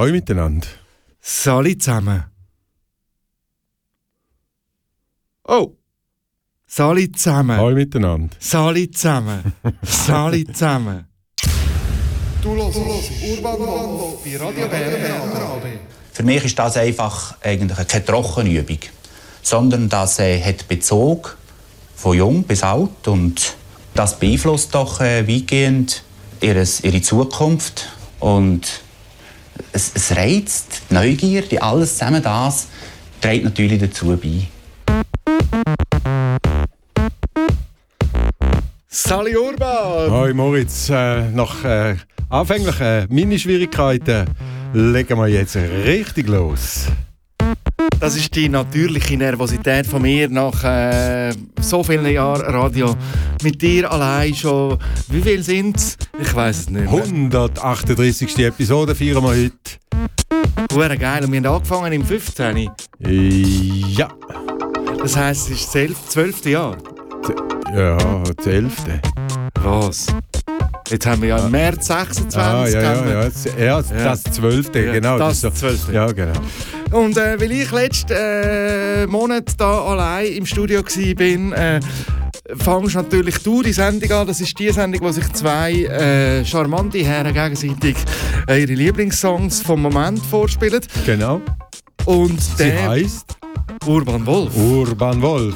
Hallo miteinander. Salut zusammen. Oh. Salut zusammen. Hallo miteinander. Salut zusammen. Salut zusammen. Du hörst Urban Wolf bei Radio Bern. Für mich ist das einfach eigentlich keine Trockenübung, sondern das hat Bezug von jung bis alt und das beeinflusst doch weitgehend ihre Zukunft und es reizt, die Neugierde, alles zusammen das trägt natürlich dazu bei. Salut Urban! Hallo Moritz, nach anfänglichen Mini-Schwierigkeiten legen wir jetzt richtig los. Das ist die natürliche Nervosität von mir nach so vielen Jahren Radio. Mit dir allein schon. Wie viel sind es? Ich weiss es nicht mehr. 138. Episode feiern wir heute. Hure geil. Und wir haben angefangen im 15. Ja. Das heisst, es ist das 12. Jahr. Ja, das 11. Was? Jetzt haben wir ja im März 26. Das 12. Genau. Das 12. Ja, genau. Und weil ich letzten Monat da allein im Studio war, fangst natürlich du die Sendung an. Das ist die Sendung, wo sich zwei charmante Herren gegenseitig ihre Lieblingssongs vom Moment vorspielen. Genau. Und Sie heisst Urban Wolf. Urban Wolf.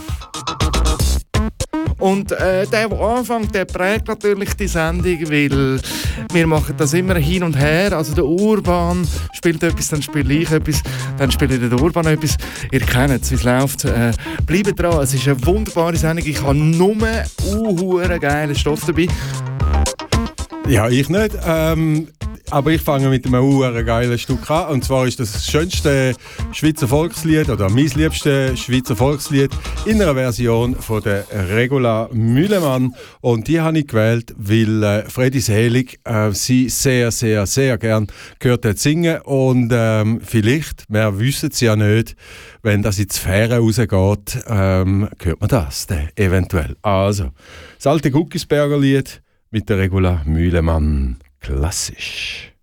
Und der anfängt, der prägt natürlich die Sendung, weil wir machen das immer hin und her. Also der Urban spielt etwas, dann spiele ich etwas, dann spielt der Urban etwas. Ihr kennt es, wie es läuft. Bleibt dran, es ist eine wunderbare Sendung. Ich habe nur geilen Stoff dabei. Ja, ich nicht. Aber ich fange mit einem geilen Stück an. Und zwar ist das schönste Schweizer Volkslied oder mein liebstes Schweizer Volkslied in einer Version von der Regula Mühlemann. Und die habe ich gewählt, weil Freddy Selig sie sehr, sehr, sehr gern gehört hat singen. Und vielleicht, wir wissen es ja nicht, wenn das in die Sphäre rausgeht, hört man das eventuell. Also, das alte Guckisberger Lied mit der Regula Mühlemann. Klassisch.